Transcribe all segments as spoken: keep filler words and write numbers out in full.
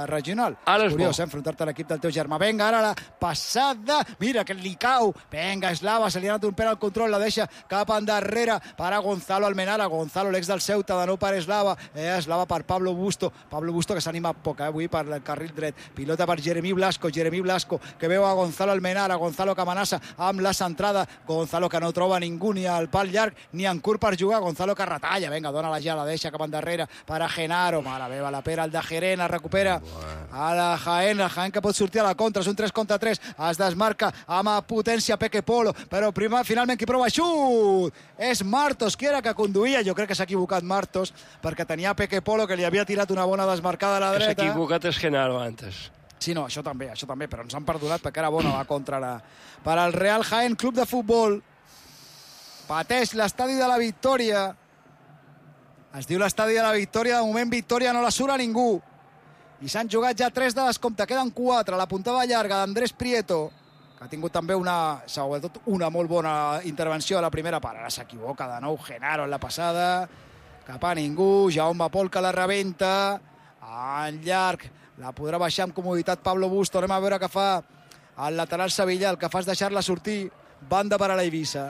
regional. Ara és curiós, bo. eh, enfrontar-te a l'equip del teu germà. Vinga, ara la passada. Mira que li cau. Vinga, Eslava, se li ha anat un pèl al control, la deixa cap endarrere per a Gonzalo Almenara. Gonzalo, l'ex del Ceuta, de nou per Eslava. Eh, Eslava per Pablo Busto. Pablo Busto que s'anima poc, eh, avui per el carril dret. Pilota per Jeremí Blasco. Jeremí Blasco que veu a Gonzalo Almenara. Gonzalo que amenaça amb la centrada. Gonzalo que no troba ningú ni al pal llarg ni en curt per jugar. Gonzalo que retalla. Vinga, dona la ja, la deixa cap endarrere per a Genaro. Mare meva, la pera, el de Gerén, es recupera a la Jaén. La Jaén que pot sortir a la contra. És un tres contra tres. Es desmarca amb potència Peque Polo. Però primer, finalment, qui prova xut? És Martos, qui era que conduïa. Jo crec que s'ha equivocat Martos, perquè tenia Peque Polo, que li havia tirat una bona desmarcada a la dreta. Que s'ha equivocat és Genaro antes. Sí, no, això també, això també, però ens han perdonat perquè era bona la contra la... Per al Real Jaén Club de Futbol. Pateix l'estadi de la Victòria. Es diu l'estadi de la Victòria. De moment, Victòria no la surt a ningú. I s'han jugat ja tres de descompte. Queden quatre. La puntada llarga d'Andrés Prieto, que ha tingut també una, sobretot una molt bona intervenció a la primera part. Ara s'equivoca de nou Genaro en la passada. Cap a ningú. Jaume Pol que la rebenta. En llarg. La podrà baixar amb comoditat Pablo Busto. Anem a veure què fa el lateral Sevilla. El que fa és deixar-la sortir. Banda per a l'Eivissa.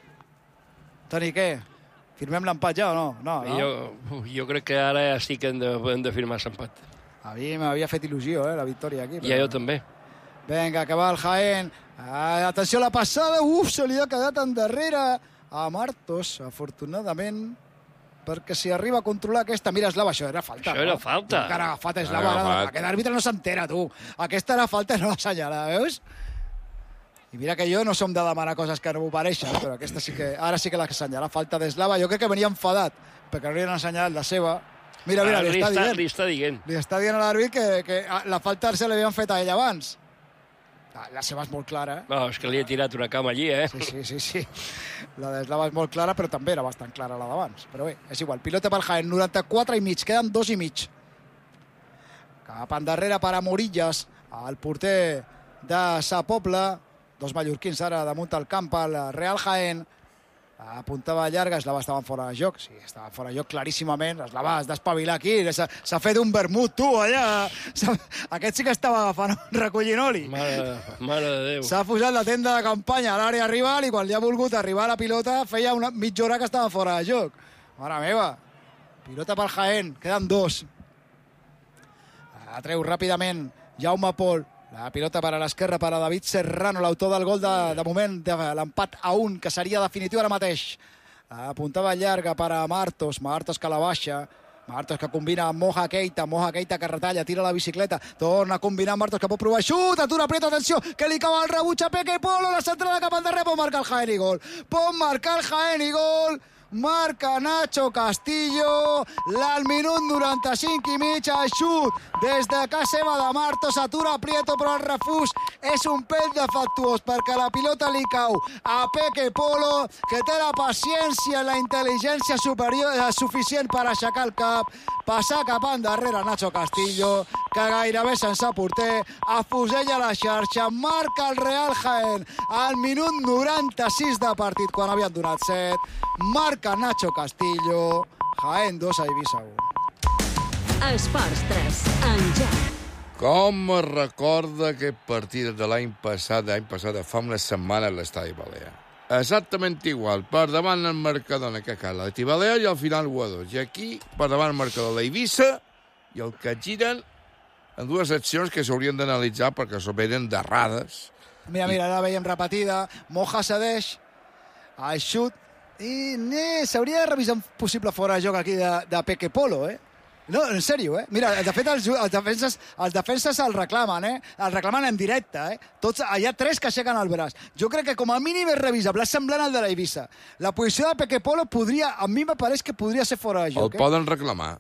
Toni, què? Firmem l'empat ja o no? No, no? Jo, jo crec que ara ja sí que hem de, hem de firmar l'empat. A mi m'havia fet il·lusió, eh, la victòria aquí. Però... I a jo també. Vinga, que va el Jaén. Ah, atenció a la passada. Uf, se li ha quedat endarrere a Martos, afortunadament, perquè si arriba a controlar aquesta... Mira, Eslava, això era falta. Això era no? falta. Que ha agafat Eslava. Ara, aquest àrbitre no s'entera, tu. Aquesta era falta i no l'assenyala, veus? I mira que jo no som de demanar coses que no m'ho pareixen, però aquesta sí que... Ara sí que l'assenyala. Falta d'Eslava. Jo crec que venia enfadat, perquè no li han assenyalat la seva. Mira, mira, li, li, està està, dient. li està dient. Li està dient a l'àrbit que, que la falta se l'havien fet a ell abans. La seva és molt clara, eh? No, és que li he tirat una cama allí, eh? Sí, sí, sí, sí. La d'Eslava és molt clara, però també era bastant clara la d'abans. Però bé, és igual. Pilota pel Jaén, noranta-quatre i mig. Queden dos i mig. Cap endarrere per a Morillas, el porter de Sa Pobla. Dos mallorquins ara damunt al camp al Real Jaén. Apuntava llarga, Eslava estava fora de joc. Sí, estava fora de joc claríssimament. Eslava has d'espavilar aquí. S'ha fet un vermut, tu, allà. Aquest sí que estava agafant, recollint oli. Mare, mare de Déu. S'ha posat la tenda de campanya a l'àrea rival i quan li ha volgut arribar a la pilota feia una mitja hora que estava fora de joc. Mare meva. Pilota pel Jaén. Queden dos. La treu ràpidament Jaume Pol. La pilota per a l'esquerra, per a David Serrano, l'autor del gol de, de moment, de l'empat a un, que seria definitiu ara mateix. Apuntava llarga per a Martos, Martos que la baixa, Martos que combina amb Moja Keita, Moja Keita que retalla, tira la bicicleta, torna a combinar Martos que pot provar, xut, atura, apreta, atenció, que li cau el rebuig a Peque Polo, la centrada cap endarrere, pot marcar el Jaén i gol. Pot marcar el Jaén i gol. Marca Nacho Castillo, al minut noranta-cinc i mig, el xut des de casa seva de Martos, s'atura Prieto, però el refús és un pèl defectuós perquè la pilota li cau a Peque Polo, que té la paciència i la intel·ligència superior, eh, suficient per aixecar el cap, passar cap endarrere Nacho Castillo, que gairebé sense porter, afusella la xarxa, marca el Real Jaén al minut noranta-sis de partit, quan havien donat set, marca Nacho Castillo, Jaén dos a Eivissa un. Esports tres, en joc. Com es recorda aquest partit de l'any passat, l'any passat, fa una setmana a l'Estadi Balea. Exactament igual, per davant el marcador, en aquest cas, l'Estadi Balea, i al final u a dos. I aquí, per davant el marcador, l'Eivissa, i el que giren en dues accions que s'haurien d'analitzar perquè s'ho venen d'errades. Mira, mira, ara veiem repetida, Moja cedeix, el xut, i s'hauria de revisar un possible fora de joc aquí de, de Peque Polo, eh? No, en sèrio, eh? Mira, de fet, els, els, defenses, els defenses el reclamen, eh? El reclamen en directe, eh? Tots, hi ha tres que aixequen el braç. Jo crec que com a mínim és revisable, és semblant al de l'Eivissa. La posició de Peque Polo podria, a mi me pareix que podria ser fora de joc. El eh? poden reclamar.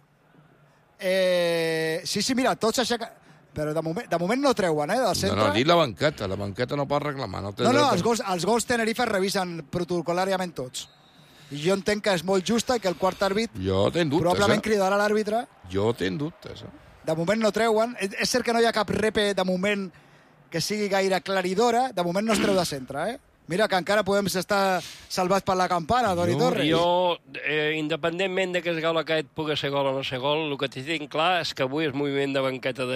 Eh, sí, sí, mira, tots aixequen... Però de moment, de moment no treuen, eh, del centre. No, no, dit la banqueta. La banqueta no pot reclamar. No, no, no els, gols, els gols Tenerife es revisen protocolàriament tots. I jo entenc que és molt justa i que el quart àrbit jo tenc dubtes, probablement eh? cridarà l'àrbitre. Jo tenc dubtes, eh? De moment no treuen. És cert que no hi ha cap repe de moment que sigui gaire aclaridora. De moment no es treu de centre, eh? Mira que encara podem estar salvats per la campana, Toni Torres. Jo, eh, independentment de que el gol aquest pugui ser gol o no ser gol, el que tinc clar és que avui és moviment de banqueta de